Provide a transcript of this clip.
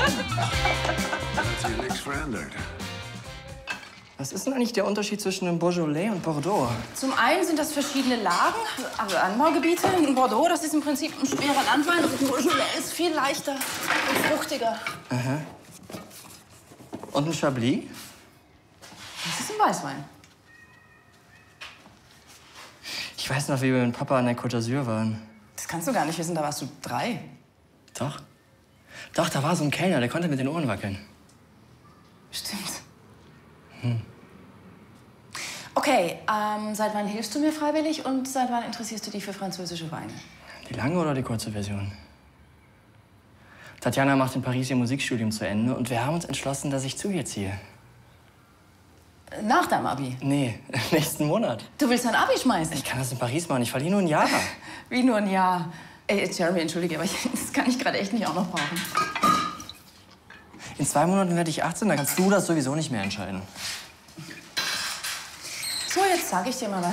Hat sich nichts verändert. Was ist denn eigentlich der Unterschied zwischen einem Beaujolais und Bordeaux? Zum einen sind das verschiedene Lagen, also Anbaugebiete. Ein Bordeaux, das ist im Prinzip ein schwerer Landwein. Und ein Beaujolais ist viel leichter und fruchtiger. Aha. Und ein Chablis? Das ist ein Weißwein. Ich weiß noch, wie wir mit Papa an der Côte d'Azur waren. Das kannst du gar nicht wissen, da warst du 3. Doch. Doch, da war so ein Kellner, der konnte mit den Ohren wackeln. Stimmt. Okay, seit wann hilfst du mir freiwillig und seit wann interessierst du dich für französische Weine? Die lange oder die kurze Version? Tatjana macht in Paris ihr Musikstudium zu Ende und wir haben uns entschlossen, dass ich zu ihr ziehe. Nach deinem Abi? Nee, nächsten Monat. Du willst dein Abi schmeißen? Ich kann das in Paris machen, ich verliere nur ein Jahr. Wie nur ein Jahr? Ey, Jeremy, entschuldige, aber das kann ich gerade echt nicht auch noch brauchen. In 2 Monaten werde ich 18, dann kannst du das sowieso nicht mehr entscheiden. So, jetzt sage ich dir mal was.